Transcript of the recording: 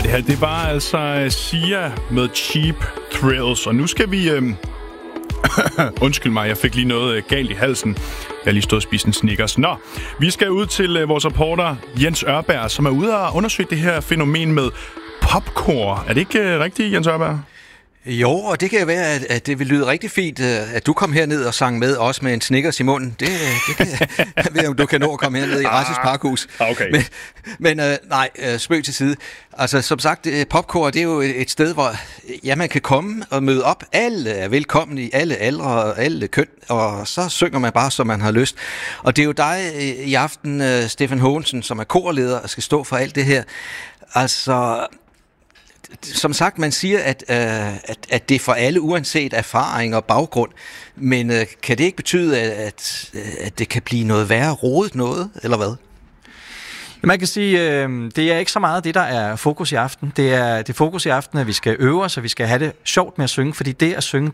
Det her, det var altså Sia med Cheap Thrills, og nu skal vi... Undskyld mig, jeg fik lige noget galt i halsen. Jeg har lige stået og spist en Snickers. Nå, vi skal ud til vores reporter Jens Ørberg, som er ude og undersøge det her fænomen med popcorn. Er det ikke rigtigt, Jens Ørberg? Jo, og det kan være, at det vil lyde rigtig fint, at du kom herned og sang med, også med en Snickers i munden. Det kan jeg ved, om du kan nå at komme herned i Rasses Parkhus. Okay. Men nej, spøg til side. Altså, som sagt, popcorn, det er jo et sted, hvor man kan komme og møde op. Alle er velkommen i alle aldre og alle køn, og så synger man bare, som man har lyst. Og det er jo dig i aften, Stefan Haagensen, som er korleder og skal stå for alt det her. Altså... Som sagt, man siger, at det er for alle, uanset erfaring og baggrund. Men kan det ikke betyde, at det kan blive noget værre rodet noget, eller hvad? Man kan sige, det er ikke så meget det, der er fokus i aften. Det er fokus i aften, at vi skal øve os, og vi skal have det sjovt med at synge, fordi det at synge,